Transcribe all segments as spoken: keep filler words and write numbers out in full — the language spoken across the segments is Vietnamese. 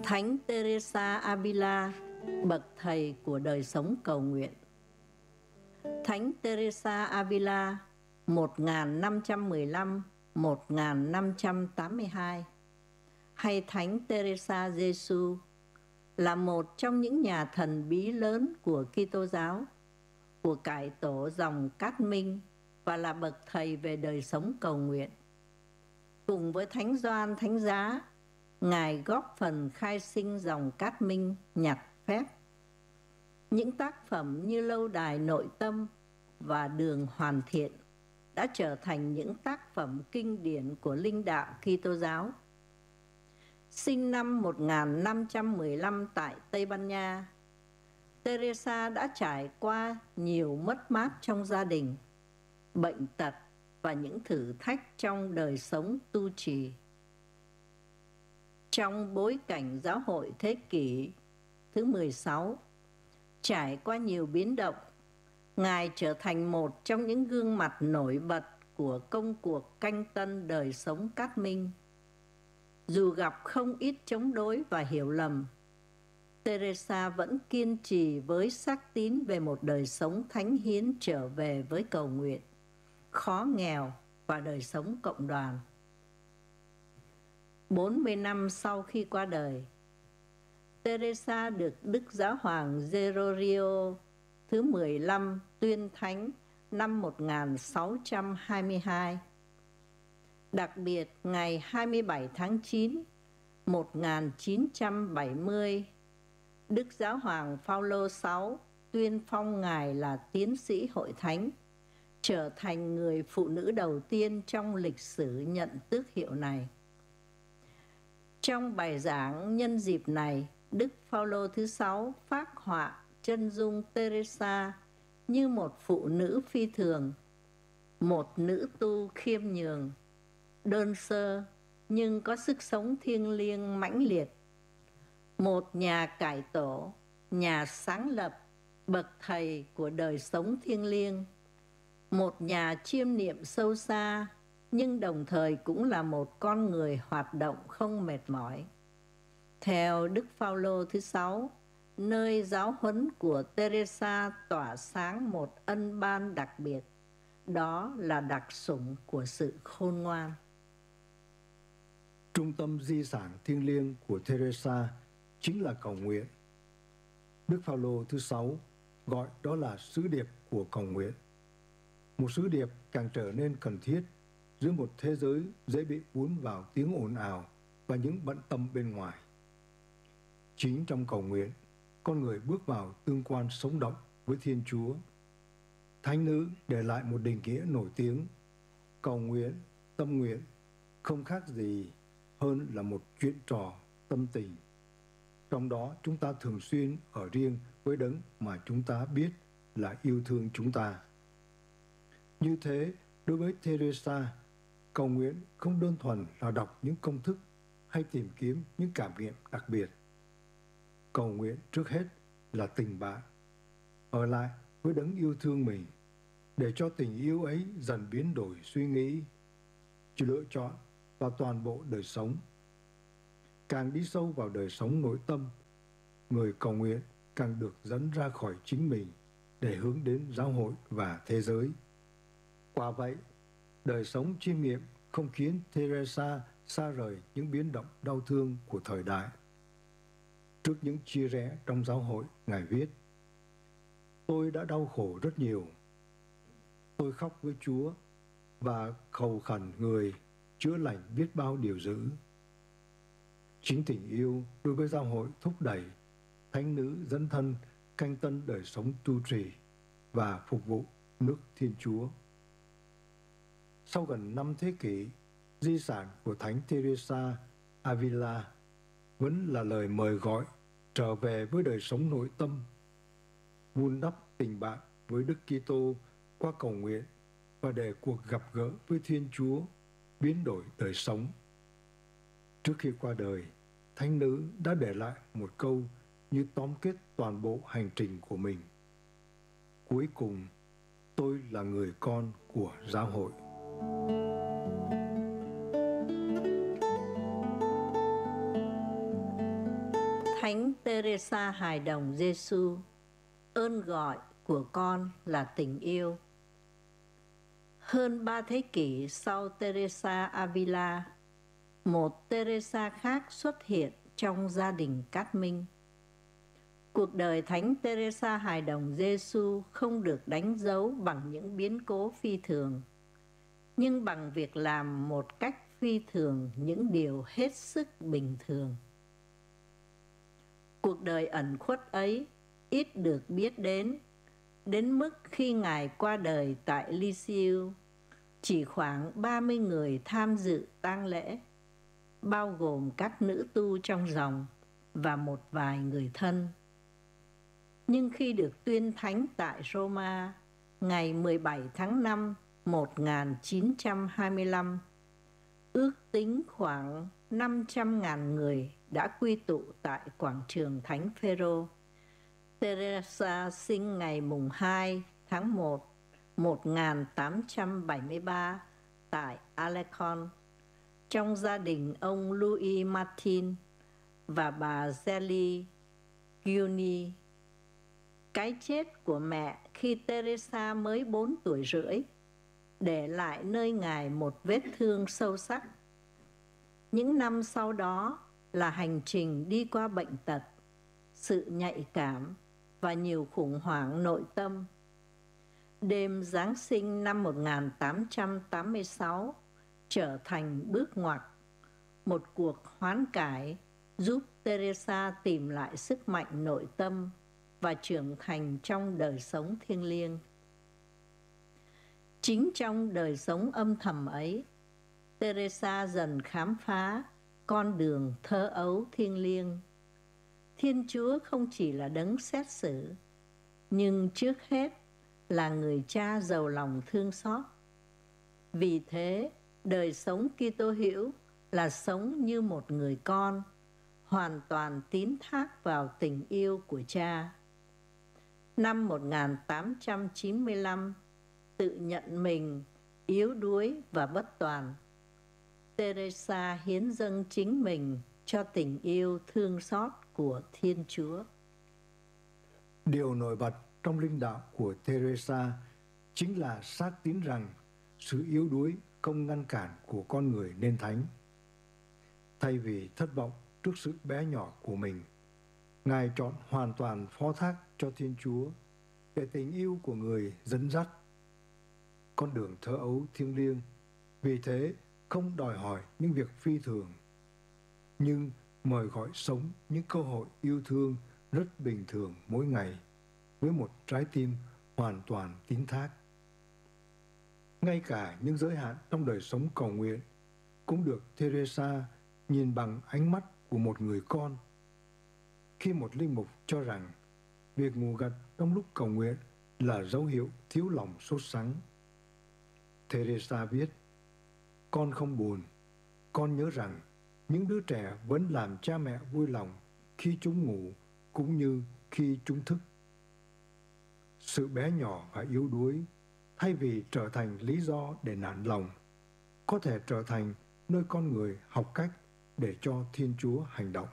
Thánh Teresa Avila, bậc thầy của đời sống cầu nguyện. Thánh Teresa Avila một nghìn năm trăm mười lăm đến một nghìn năm trăm tám mươi hai hay Thánh Teresa Giêsu là một trong những nhà thần bí lớn của Kitô giáo, của cải tổ dòng Cát Minh và là bậc thầy về đời sống cầu nguyện. Cùng với Thánh Gioan Thánh Giá, Ngài góp phần khai sinh dòng Cát Minh nhặt phép. Những tác phẩm như Lâu đài nội tâm và Đường hoàn thiện đã trở thành những tác phẩm kinh điển của linh đạo Kitô giáo. Sinh năm một nghìn năm trăm mười lăm tại Tây Ban Nha, Teresa đã trải qua nhiều mất mát trong gia đình, bệnh tật và những thử thách trong đời sống tu trì. Trong bối cảnh giáo hội thế kỷ thứ mười sáu trải qua nhiều biến động, Ngài trở thành một trong những gương mặt nổi bật của công cuộc canh tân đời sống Cát Minh. Dù gặp không ít chống đối và hiểu lầm, Teresa vẫn kiên trì với xác tín về một đời sống thánh hiến trở về với cầu nguyện, khó nghèo và đời sống cộng đoàn. bốn mươi năm sau khi qua đời, Teresa được Đức Giáo hoàng Gregorio thứ mười lăm tuyên thánh năm một nghìn sáu trăm hai mươi hai. Đặc biệt, ngày hai mươi bảy tháng chín, một nghìn chín trăm bảy mươi, Đức Giáo hoàng Phaolô thứ sáu tuyên phong Ngài là tiến sĩ hội thánh, trở thành người phụ nữ đầu tiên trong lịch sử nhận tước hiệu này. Trong bài giảng nhân dịp này, Đức Phaolô thứ sáu phác họa chân dung Teresa như một phụ nữ phi thường, một nữ tu khiêm nhường, đơn sơ nhưng có sức sống thiêng liêng mãnh liệt, một nhà cải tổ, nhà sáng lập, bậc thầy của đời sống thiêng liêng, một nhà chiêm niệm sâu xa nhưng đồng thời cũng là một con người hoạt động không mệt mỏi. Theo Đức Phaolô thứ sáu, nơi giáo huấn của Teresa tỏa sáng một ân ban đặc biệt, đó là đặc sủng của sự khôn ngoan. Trung tâm di sản thiêng liêng của Teresa chính là cầu nguyện. Đức Phaolô thứ sáu gọi đó là sứ điệp của cầu nguyện. Một sứ điệp càng trở nên cần thiết giữa một thế giới dễ bị cuốn vào tiếng ồn ào và những bận tâm bên ngoài. Chính trong cầu nguyện, con người bước vào tương quan sống động với Thiên Chúa. Thánh nữ để lại một định nghĩa nổi tiếng: cầu nguyện, tâm nguyện không khác gì hơn là một chuyện trò tâm tình. Trong đó chúng ta thường xuyên ở riêng với đấng mà chúng ta biết là yêu thương chúng ta. Như thế, đối với Teresa, cầu nguyện không đơn thuần là đọc những công thức hay tìm kiếm những cảm nghiệm đặc biệt. Cầu nguyện trước hết là tình bạn, ở lại với đấng yêu thương mình, để cho tình yêu ấy dần biến đổi suy nghĩ, lựa chọn vào toàn bộ đời sống. Càng đi sâu vào đời sống nội tâm, người cầu nguyện càng được dẫn ra khỏi chính mình để hướng đến giáo hội và thế giới. Quả vậy, đời sống chiêm nghiệm không khiến Teresa xa rời những biến động đau thương của thời đại. Trước những chia rẽ trong giáo hội, Ngài viết: tôi đã đau khổ rất nhiều. Tôi khóc với Chúa và cầu khẩn người chữa lành biết bao điều dữ. Chính tình yêu đối với giáo hội thúc đẩy thánh nữ dẫn thân canh tân đời sống tu trì và phục vụ nước Thiên Chúa. Sau gần năm thế kỷ, di sản của Thánh Teresa Avila vẫn là lời mời gọi trở về với đời sống nội tâm, vun đắp tình bạn với Đức Kitô qua cầu nguyện và để cuộc gặp gỡ với Thiên Chúa biến đổi đời sống. Trước khi qua đời, thánh nữ đã để lại một câu như tóm kết toàn bộ hành trình của mình: cuối cùng, tôi là người con của giáo hội. Thánh Teresa hài đồng Giêsu, ơn gọi của con là tình yêu. Hơn ba thế kỷ sau Teresa Avila, một Teresa khác xuất hiện trong gia đình Cát Minh. Cuộc đời Thánh Teresa hài đồng Giêsu không được đánh dấu bằng những biến cố phi thường, nhưng bằng việc làm một cách phi thường những điều hết sức bình thường. Cuộc đời ẩn khuất ấy ít được biết đến, đến mức khi Ngài qua đời tại Lisieux, chỉ khoảng ba mươi người tham dự tang lễ, bao gồm các nữ tu trong dòng và một vài người thân. Nhưng khi được tuyên thánh tại Roma ngày mười bảy tháng năm một nghìn chín trăm hai mươi lăm, ước tính khoảng năm trăm nghìn người đã quy tụ tại quảng trường Thánh Phêrô. Teresa sinh ngày mùng hai tháng một một nghìn tám trăm bảy mươi ba tại Alençon, trong gia đình ông Louis Martin và bà Zélie Guiony. Cái chết của mẹ khi Teresa mới bốn tuổi rưỡi để lại nơi Ngài một vết thương sâu sắc. Những năm sau đó là hành trình đi qua bệnh tật, sự nhạy cảm và nhiều khủng hoảng nội tâm. Đêm Giáng sinh năm một nghìn tám trăm tám mươi sáu trở thành bước ngoặt, một cuộc hoán cải giúp Teresa tìm lại sức mạnh nội tâm và trưởng thành trong đời sống thiêng liêng. Chính trong đời sống âm thầm ấy, Teresa dần khám phá con đường thơ ấu thiêng liêng. Thiên Chúa không chỉ là đấng xét xử, nhưng trước hết là người cha giàu lòng thương xót. Vì thế, đời sống Kitô hữu là sống như một người con, hoàn toàn tín thác vào tình yêu của cha. Năm một nghìn tám trăm chín mươi lăm, tự nhận mình yếu đuối và bất toàn, Teresa hiến dâng chính mình cho tình yêu thương xót của Thiên Chúa. Điều nổi bật trong linh đạo của Teresa chính là xác tín rằng sự yếu đuối không ngăn cản của con người nên thánh. Thay vì thất vọng trước sự bé nhỏ của mình, Ngài chọn hoàn toàn phó thác cho Thiên Chúa để tình yêu của người dẫn dắt. Con đường thơ ấu thiêng liêng vì thế không đòi hỏi những việc phi thường, nhưng mời gọi sống những cơ hội yêu thương rất bình thường mỗi ngày với một trái tim hoàn toàn tín thác. Ngay cả những giới hạn trong đời sống cầu nguyện cũng được Teresa nhìn bằng ánh mắt của một người con. Khi một linh mục cho rằng việc ngủ gật trong lúc cầu nguyện là dấu hiệu thiếu lòng sốt sắng, Teresa viết: "Con không buồn, con nhớ rằng những đứa trẻ vẫn làm cha mẹ vui lòng khi chúng ngủ cũng như khi chúng thức." Sự bé nhỏ và yếu đuối, thay vì trở thành lý do để nản lòng, có thể trở thành nơi con người học cách để cho Thiên Chúa hành động.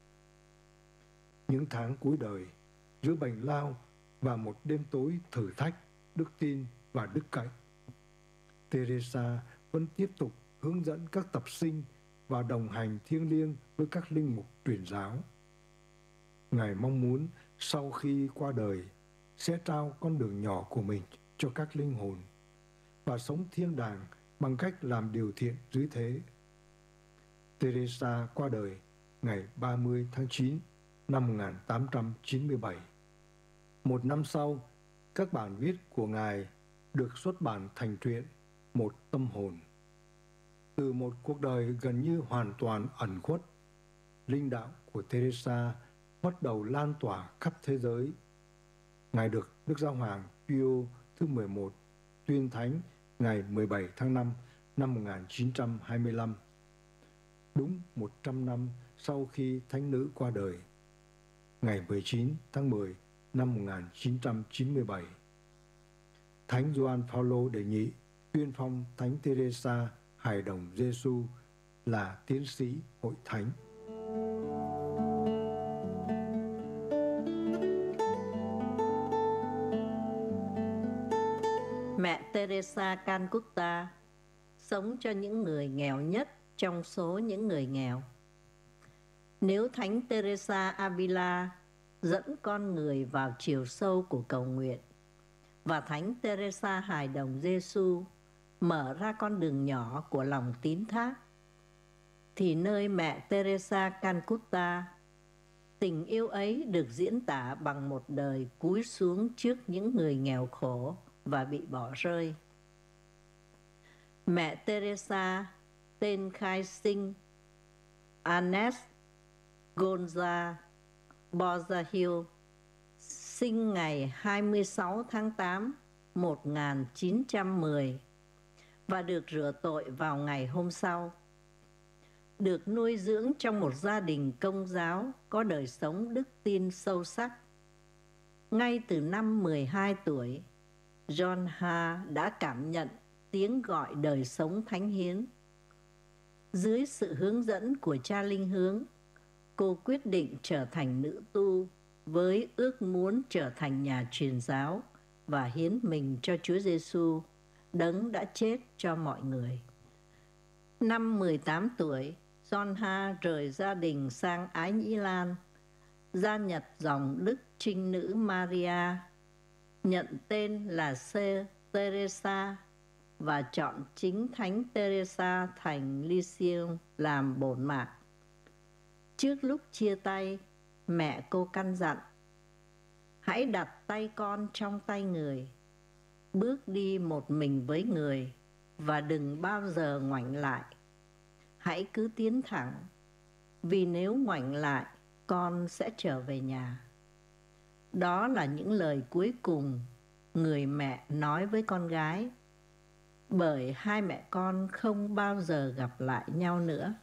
Những tháng cuối đời, giữa bệnh lao và một đêm tối thử thách đức tin và đức cậy, Teresa vẫn tiếp tục hướng dẫn các tập sinh và đồng hành thiêng liêng với các linh mục truyền giáo. Ngài mong muốn sau khi qua đời sẽ trao con đường nhỏ của mình cho các linh hồn và sống thiêng đàng bằng cách làm điều thiện dưới thế. Teresa qua đời ngày ba mươi tháng chín năm một nghìn tám trăm chín mươi bảy. Một năm sau, các bản viết của Ngài được xuất bản thành truyện Một tâm hồn. Từ một cuộc đời gần như hoàn toàn ẩn khuất, linh đạo của Teresa bắt đầu lan tỏa khắp thế giới. Ngài được Đức Giáo hoàng Pio thứ mười một tuyên thánh ngày mười bảy tháng năm năm một nghìn chín trăm hai mươi lăm, đúng một trăm năm sau khi thánh nữ qua đời, ngày mười chín tháng mười năm một nghìn chín trăm chín mươi bảy. Thánh Gioan Phaolô đệ nhị tuyên phong Thánh Teresa hài đồng Giêsu là tiến sĩ hội thánh. Mẹ Teresa Calcutta sống cho những người nghèo nhất trong số những người nghèo. Nếu Thánh Teresa Avila dẫn con người vào chiều sâu của cầu nguyện và Thánh Teresa hài đồng Giêsu mở ra con đường nhỏ của lòng tín thác, thì nơi mẹ Teresa Calcutta, tình yêu ấy được diễn tả bằng một đời cúi xuống trước những người nghèo khổ và bị bỏ rơi. Mẹ Teresa tên khai sinh Agnes Gonza Borjahil, sinh ngày hai mươi sáu tháng tám một nghìn chín trăm mười và được rửa tội vào ngày hôm sau. Được nuôi dưỡng trong một gia đình Công giáo có đời sống đức tin sâu sắc. Ngay từ năm mười hai tuổi, John Ha đã cảm nhận tiếng gọi đời sống thánh hiến. Dưới sự hướng dẫn của cha linh hướng, cô quyết định trở thành nữ tu với ước muốn trở thành nhà truyền giáo và hiến mình cho Chúa Giêsu, đấng đã chết cho mọi người. Năm mười tám tuổi, John Ha rời gia đình sang Ái Nhĩ Lan, gia nhập dòng Đức Trinh Nữ Maria, nhận tên là Sơ Teresa và chọn chính Thánh Teresa thành Lisieux làm bổn mạng. Trước lúc chia tay, mẹ cô căn dặn: hãy đặt tay con trong tay người, bước đi một mình với người và đừng bao giờ ngoảnh lại. Hãy cứ tiến thẳng, vì nếu ngoảnh lại, con sẽ trở về nhà. Đó là những lời cuối cùng người mẹ nói với con gái, bởi hai mẹ con không bao giờ gặp lại nhau nữa.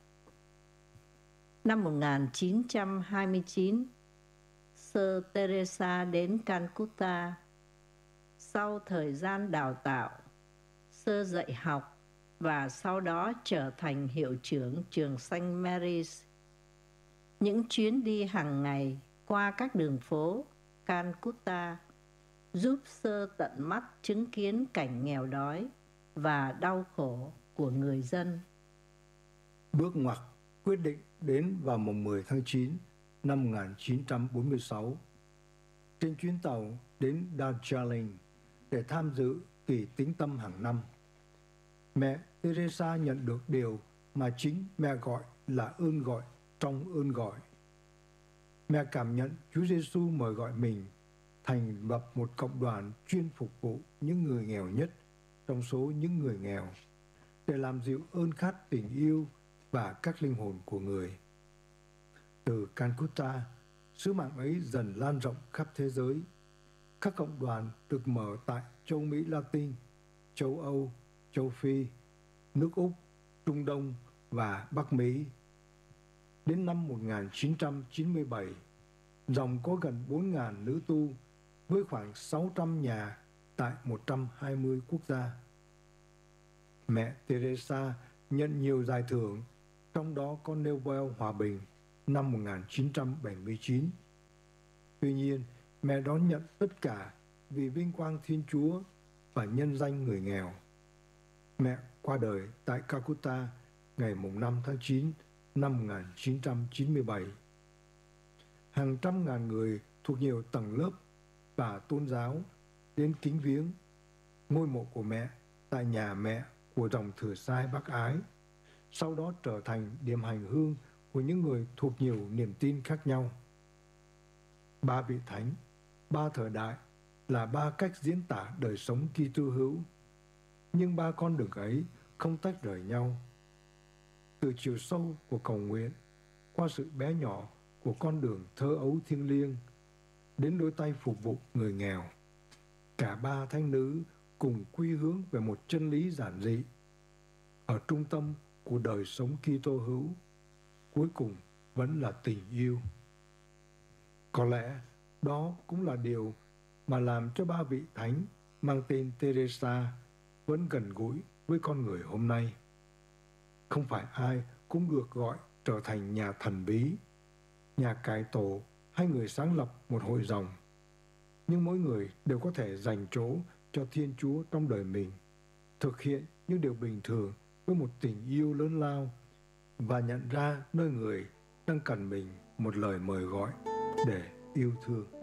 Năm một nghìn chín trăm hai mươi chín, Sơ Teresa đến Calcutta. Sau thời gian đào tạo, Sơ dạy học và sau đó trở thành hiệu trưởng trường Saint Mary's. Những chuyến đi hàng ngày qua các đường phố Calcutta giúp Sơ tận mắt chứng kiến cảnh nghèo đói và đau khổ của người dân. Bước ngoặt quyết định đến vào mùng mười tháng chín năm một nghìn chín trăm bốn mươi sáu trên chuyến tàu đến Darjeeling để tham dự kỳ tĩnh tâm hàng năm. Mẹ Teresa nhận được điều mà chính mẹ gọi là ơn gọi trong ơn gọi. Mẹ cảm nhận Chúa Giêsu mời gọi mình thành lập một cộng đoàn chuyên phục vụ những người nghèo nhất trong số những người nghèo, để làm dịu ơn khát tình yêu và các linh hồn của người. Từ Calcutta, sứ mạng ấy dần lan rộng khắp thế giới. Các cộng đoàn được mở tại châu Mỹ Latin, châu Âu, châu Phi, nước Úc, Trung Đông và Bắc Mỹ. Đến năm một nghìn chín trăm chín mươi bảy, dòng có gần bốn nghìn nữ tu với khoảng sáu trăm nhà tại một trăm hai mươi quốc gia. Mẹ Teresa nhận nhiều giải thưởng, trong đó có Nobel Hòa Bình năm một nghìn chín trăm bảy mươi chín. Tuy nhiên, mẹ đón nhận tất cả vì vinh quang Thiên Chúa và nhân danh người nghèo. Mẹ qua đời tại Calcutta ngày năm tháng chín năm một nghìn chín trăm chín mươi bảy. Hàng trăm ngàn người thuộc nhiều tầng lớp và tôn giáo đến kính viếng ngôi mộ của mẹ tại nhà mẹ của dòng Thừa Sai Bác Ái, sau đó trở thành điểm hành hương của những người thuộc nhiều niềm tin khác nhau. Ba vị thánh, ba thời đại là ba cách diễn tả đời sống Kitô hữu, nhưng ba con đường ấy không tách rời nhau. Từ chiều sâu của cầu nguyện, qua sự bé nhỏ của con đường thơ ấu thiêng liêng, đến đôi tay phục vụ người nghèo, cả ba thánh nữ cùng quy hướng về một chân lý giản dị. Ở trung tâm của đời sống Kitô hữu, cuối cùng vẫn là tình yêu. Có lẽ đó cũng là điều mà làm cho ba vị thánh mang tên Teresa vẫn gần gũi với con người hôm nay. Không phải ai cũng được gọi trở thành nhà thần bí, nhà cai tổ hay người sáng lập một hội dòng, nhưng mỗi người đều có thể dành chỗ cho Thiên Chúa trong đời mình, thực hiện những điều bình thường với một tình yêu lớn lao và nhận ra nơi người đang cần mình một lời mời gọi để yêu thương.